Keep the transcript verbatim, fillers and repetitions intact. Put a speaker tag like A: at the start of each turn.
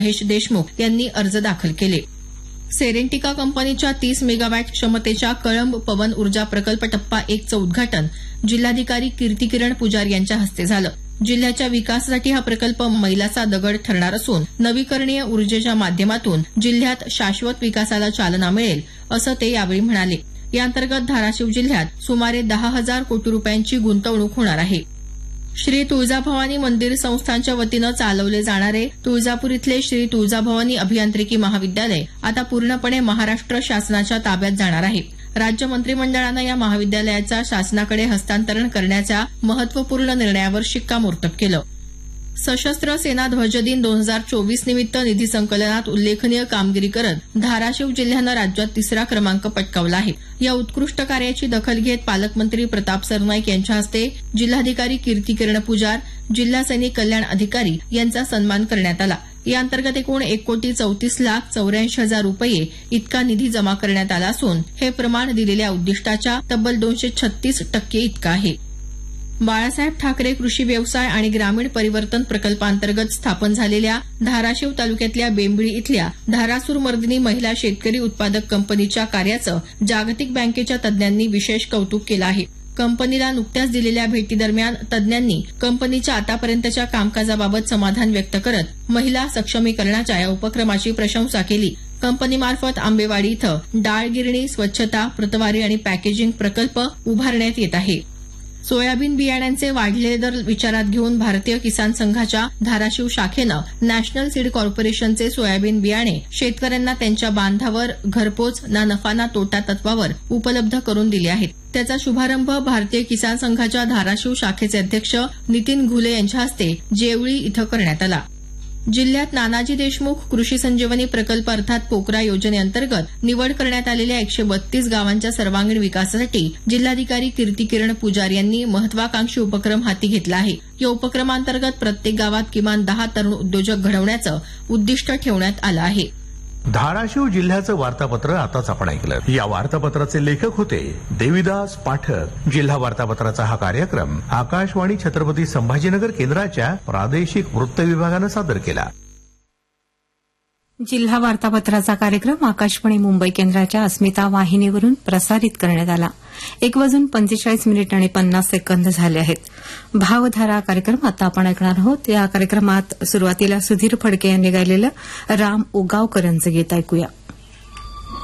A: महेश देशमुख यांनी अर्ज दाखल केले. सेरेंटिका कंपनीच्या तीस मेगावॅट क्षमतेच्या कळंब पवन ऊर्जा प्रकल्प टप्पा एकचं उद्घाटन जिल्हाधिकारी कीर्तिकिरण पुजारी यांच्या हस्ते झालं. जिल्ह्याच्या विकासासाठी हा प्रकल्प मैलाचा दगड ठरणार असून नवीकरणीय ऊर्जेच्या माध्यमातून जिल्ह्यात शाश्वत विकासाला चालना मिळेल असं ते यावेळी म्हणाले. याअंतर्गत धाराशिव जिल्ह्यात सुमारे दहा हजार कोटी रुपयांची गुंतवणूक होणार आहे. श्री तुळजाभवानी मंदिर संस्थानच्या वतीनं चालवले जाणारे तुळजापूर इथले श्री तुळजाभवानी अभियांत्रिकी महाविद्यालय आता पूर्णपणे महाराष्ट्र शासनाच्या ताब्यात जाणार आहे. राज्य मंत्रिमंडळानं या महाविद्यालयाचा शासनाकडे हस्तांतरण करण्याच्या महत्वपूर्ण निर्णयावर शिक्कामोर्तब केलं. सशस्त्र सेना ध्वज दिन दोन हजार चोवीस निमित्त निधी संकलनात उल्लेखनीय कामगिरी करत धाराशिव जिल्ह्यानं राज्यात तिसरा क्रमांक पटकावला आहे. या उत्कृष्ट कार्याची दखल घेत पालकमंत्री प्रताप सरनाईक यांच्या हस्ते जिल्हाधिकारी कीर्तिकिरण पुजार, जिल्हा सैनिक कल्याण अधिकारी यांचा सन्मान करण्यात आला. याअंतर्गत एकूण एक कोटी चौतीस लाख चौऱ्याऐंशी हजार रुपये इतका निधी जमा करण्यात आला असून हे प्रमाण दिलेल्या उद्दिष्टाच्या तब्बल दोनशे छत्तीस टक्के इतकं आहे. बाळासाहेब ठाकरे कृषी व्यवसाय आणि ग्रामीण परिवर्तन प्रकल्पांतर्गत स्थापन झालेल्या धाराशिव तालुक्यातल्या बेंबळी इथल्या धारासूर मर्दिनी महिला शेतकरी उत्पादक कंपनीच्या कार्याचं जागतिक बँकेच्या तज्ज्ञांनी विशेष कौतुक केलं आहे. कंपनीला नुकत्याच दिलेल्या भेटीदरम्यान तज्ज्ञांनी कंपनीच्या आतापर्यंतच्या कामकाजाबाबत समाधान व्यक्त करत महिला सक्षमीकरणाच्या या उपक्रमाची प्रशंसा केली. कंपनीमार्फत आंबेवाडी इथं डाळ गिरणी, स्वच्छता, प्रतवारी आणि पॅकेजिंग प्रकल्प उभारण्यात येत आहे. सोयाबीन बियाण्यांचे वाढलेले दर विचारात घेऊन भारतीय किसान संघाच्या धाराशिव शाखेनं नॅशनल सीड कॉर्पोरेशनचे सोयाबीन बियाणे शेतकऱ्यांना त्यांच्या बांधावर घरपोच ना नफा ना तोटा तत्वावर उपलब्ध करून दिले आहेत. त्याचा शुभारंभ भारतीय किसान संघाच्या धाराशिव शाखेचे अध्यक्ष नितीन घुले यांच्या हस्ते जेवळी इथं करण्यात आला. जिल्ह्यात नानाजी देशमुख कृषी संजीवनी प्रकल्प अर्थात पोकरा योजनेअंतर्गत निवड करण्यात आलेल्या एकशे बत्तीस गावांच्या सर्वांगीण विकासासाठी जिल्हाधिकारी कीर्तिकिरण पुजारी यांनी महत्वाकांक्षी उपक्रम हाती घेतला आहे. या उपक्रमांतर्गत प्रत्येक गावात किमान दहा तरुण उद्योजक घडवण्याचं उद्दिष्ट ठेवण्यात आलं आहे.
B: धाराशिव जिल्ह्याचं वार्तापत्र आताच आपण ऐकलं. या वार्तापत्राचे लेखक होते देविदास पाठक. जिल्हा वार्तापत्राचा हा कार्यक्रम आकाशवाणी छत्रपती संभाजीनगर केंद्राच्या प्रादेशिक वृत्त विभागानं सादर केला.
C: जिल्हा वार्तापत्राचा कार्यक्रम आकाशवाणी मुंबई केंद्राच्या अस्मिता वाहिनीवरून प्रसारित करण्यात आला. एक वाजून पंचेचाळीस मिनिट आणि पन्नास सेकंद झाले आहेत. भावधारा कार्यक्रम आता आपण ऐकणार आहोत. या कार्यक्रमात सुरुवातीला सुधीर फडके यांनी गायलेलं राम उगावकरांचं गीत ऐकूया.